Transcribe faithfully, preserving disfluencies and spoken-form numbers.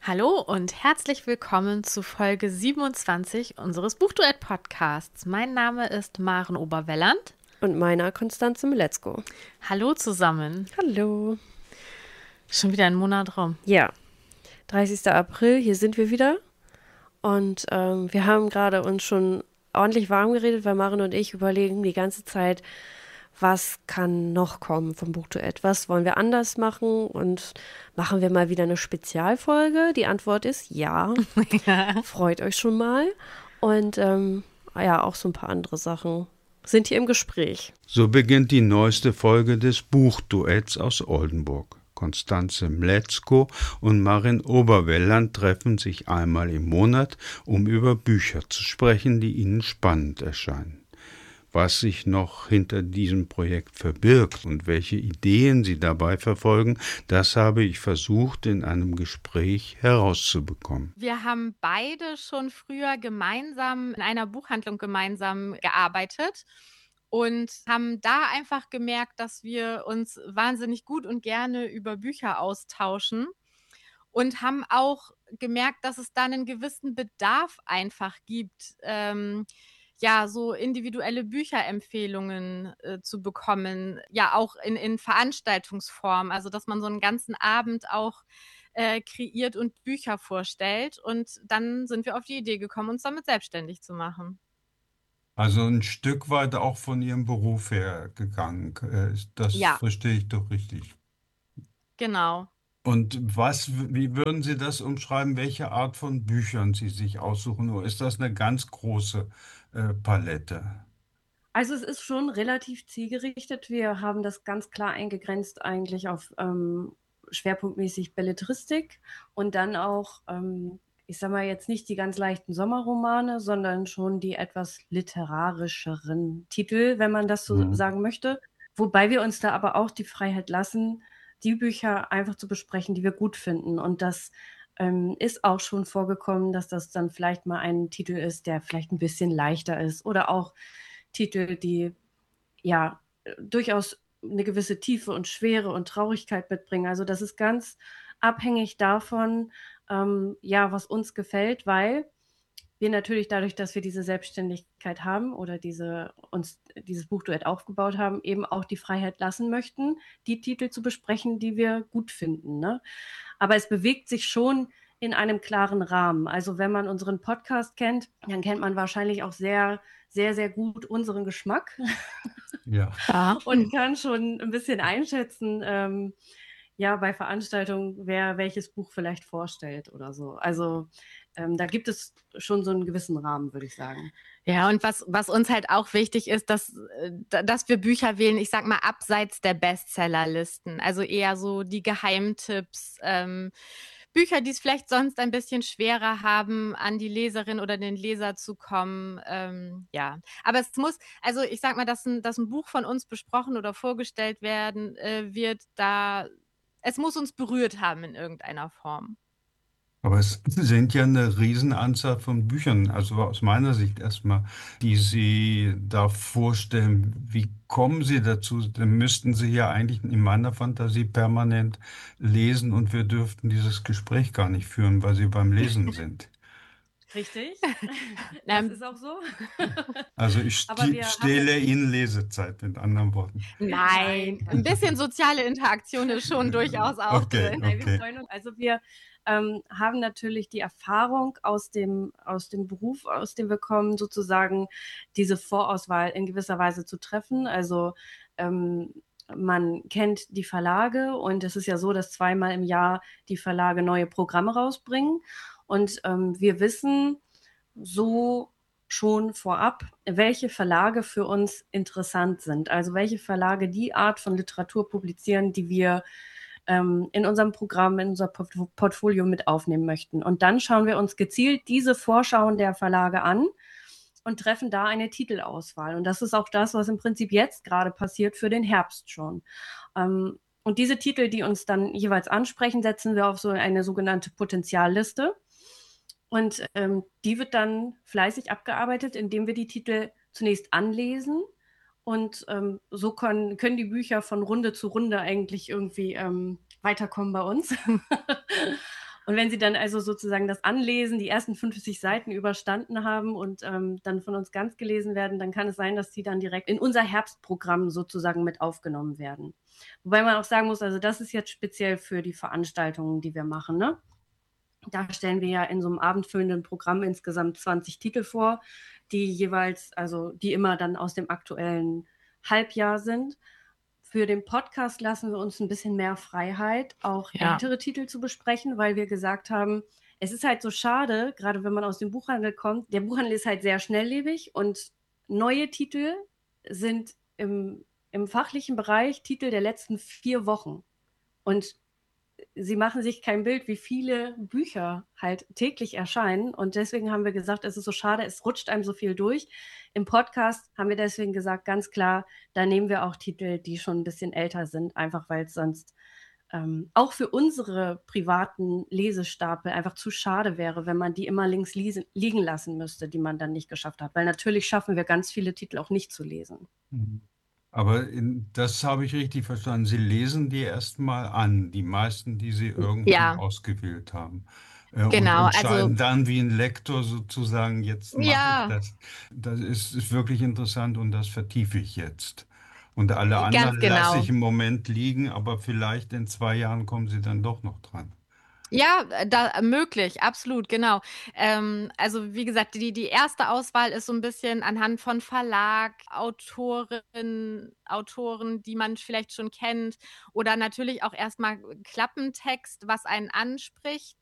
Hallo und herzlich willkommen zu Folge siebenundzwanzig unseres Buchduett-Podcasts. Mein Name ist Maren Oberwelland. Und meiner Konstanze Miletzko. Hallo zusammen. Hallo. Schon wieder ein Monat rum. Ja, dreißigster April, hier sind wir wieder. Und ähm, wir haben gerade uns schon ordentlich warm geredet, weil Maren und ich überlegen die ganze Zeit, was kann noch kommen vom Buchduett? Was wollen wir anders machen? Und machen wir mal wieder eine Spezialfolge? Die Antwort ist ja. Ja. Freut euch schon mal. Und ähm, ja, auch so ein paar andere Sachen sind hier im Gespräch. So beginnt die neueste Folge des Buchduetts aus Oldenburg. Konstanze Miletzko und Maren Oberwelland treffen sich einmal im Monat, um über Bücher zu sprechen, die ihnen spannend erscheinen. Was sich noch hinter diesem Projekt verbirgt und welche Ideen sie dabei verfolgen, das habe ich versucht, in einem Gespräch herauszubekommen. Wir haben beide schon früher gemeinsam in einer Buchhandlung gemeinsam gearbeitet und haben da einfach gemerkt, dass wir uns wahnsinnig gut und gerne über Bücher austauschen und haben auch gemerkt, dass es da einen gewissen Bedarf einfach gibt, ähm, ja, so individuelle Bücherempfehlungen äh, zu bekommen, ja auch in, in Veranstaltungsform, also dass man so einen ganzen Abend auch äh, kreiert und Bücher vorstellt. Und dann sind wir auf die Idee gekommen, uns damit selbstständig zu machen. Also ein Stück weit auch von Ihrem Beruf her gegangen. Äh, Das Ja, verstehe ich doch richtig. genau. Und was, wie würden Sie das umschreiben, welche Art von Büchern Sie sich aussuchen? Oder ist das eine ganz große äh, Palette? Also es ist schon relativ zielgerichtet. Wir haben das ganz klar eingegrenzt eigentlich auf ähm, schwerpunktmäßig Belletristik und dann auch, ähm, ich sag mal jetzt nicht die ganz leichten Sommerromane, sondern schon die etwas literarischeren Titel, wenn man das so Mhm. sagen möchte. Wobei wir uns da aber auch die Freiheit lassen, die Bücher einfach zu besprechen, die wir gut finden. Und das ähm, ist auch schon vorgekommen, dass das dann vielleicht mal ein Titel ist, der vielleicht ein bisschen leichter ist oder auch Titel, die ja durchaus eine gewisse Tiefe und Schwere und Traurigkeit mitbringen. Also das ist ganz abhängig davon, ähm, ja, was uns gefällt, weil wir natürlich dadurch, dass wir diese Selbstständigkeit haben oder diese, uns dieses Buchduett aufgebaut haben, eben auch die Freiheit lassen möchten, die Titel zu besprechen, die wir gut finden. Ne? Aber es bewegt sich schon in einem klaren Rahmen. Also wenn man unseren Podcast kennt, dann kennt man wahrscheinlich auch sehr, sehr, sehr gut unseren Geschmack Ja. Ja. und kann schon ein bisschen einschätzen, ähm, ja, bei Veranstaltungen, wer welches Buch vielleicht vorstellt oder so. Also ähm, da gibt es schon so einen gewissen Rahmen, würde ich sagen. Ja, und was, was uns halt auch wichtig ist, dass, äh, dass wir Bücher wählen, ich sag mal, abseits der Bestsellerlisten. Also eher so die Geheimtipps, ähm, Bücher, die es vielleicht sonst ein bisschen schwerer haben, an die Leserin oder den Leser zu kommen. Ähm, ja, aber es muss, also ich sag mal, dass ein, dass ein Buch von uns besprochen oder vorgestellt werden äh, wird, da, es muss uns berührt haben in irgendeiner Form. Aber es sind ja eine Riesenanzahl von Büchern, also aus meiner Sicht erstmal, die Sie da vorstellen. Wie kommen Sie dazu? Dann müssten Sie ja eigentlich in meiner Fantasie permanent lesen und wir dürften dieses Gespräch gar nicht führen, weil Sie beim Lesen sind. Richtig, das Ähm, ist auch so. Also ich Aber sti- wir haben stehle natürlich, Ihnen Lesezeit, mit anderen Worten. nein, nein, ein Quatsch. bisschen soziale Interaktion ist schon durchaus auch Okay, drin. Nein, wir okay. freuen uns. Also wir ähm, haben natürlich die Erfahrung aus dem, aus dem Beruf, aus dem wir kommen, sozusagen diese Vorauswahl in gewisser Weise zu treffen. Also ähm, man kennt die Verlage und es ist ja so, dass zweimal im Jahr die Verlage neue Programme rausbringen. Und ähm, wir wissen so schon vorab, welche Verlage für uns interessant sind. Also welche Verlage die Art von Literatur publizieren, die wir ähm, in unserem Programm, in unser Port Portfolio mit aufnehmen möchten. Und dann schauen wir uns gezielt diese Vorschauen der Verlage an und treffen da eine Titelauswahl. Und das ist auch das, was im Prinzip jetzt gerade passiert für den Herbst schon. Ähm, und diese Titel, die uns dann jeweils ansprechen, setzen wir auf so eine sogenannte Potenzialliste. Und ähm, die wird dann fleißig abgearbeitet, indem wir die Titel zunächst anlesen. Und ähm, so können, können die Bücher von Runde zu Runde eigentlich irgendwie ähm, weiterkommen bei uns. Und wenn Sie dann also sozusagen das Anlesen, die ersten fünfzig Seiten überstanden haben und ähm, dann von uns ganz gelesen werden, dann kann es sein, dass die dann direkt in unser Herbstprogramm sozusagen mit aufgenommen werden. Wobei man auch sagen muss, also das ist jetzt speziell für die Veranstaltungen, die wir machen, ne? Da stellen wir ja in so einem abendfüllenden Programm insgesamt zwanzig Titel vor, die jeweils, also die immer dann aus dem aktuellen Halbjahr sind. Für den Podcast lassen wir uns ein bisschen mehr Freiheit, auch Ja. ältere Titel zu besprechen, weil wir gesagt haben, es ist halt so schade, gerade wenn man aus dem Buchhandel kommt, der Buchhandel ist halt sehr schnelllebig und neue Titel sind im, im fachlichen Bereich Titel der letzten vier Wochen. Und sie machen sich kein Bild, wie viele Bücher halt täglich erscheinen. Und deswegen haben wir gesagt, es ist so schade, es rutscht einem so viel durch. Im Podcast haben wir deswegen gesagt, ganz klar, da nehmen wir auch Titel, die schon ein bisschen älter sind, einfach weil es sonst ähm, auch für unsere privaten Lesestapel einfach zu schade wäre, wenn man die immer links liesen, liegen lassen müsste, die man dann nicht geschafft hat. Weil natürlich schaffen wir ganz viele Titel auch nicht zu lesen. Mhm. Aber in, das habe ich richtig verstanden. Sie lesen die erstmal an, die meisten, die Sie irgendwie Ja, ausgewählt haben. Äh, und genau. entscheiden Also, dann wie ein Lektor sozusagen, jetzt mache ich ja, das. Das ist, ist wirklich interessant und das vertiefe ich jetzt. Und alle ganz anderen lasse genau. ich im Moment liegen, aber vielleicht in zwei Jahren kommen Sie dann doch noch dran. Ja, da möglich, absolut, genau. Ähm, also wie gesagt, die, die erste Auswahl ist so ein bisschen anhand von Verlag, Autorinnen, Autoren, die man vielleicht schon kennt, oder natürlich auch erstmal Klappentext, was einen anspricht.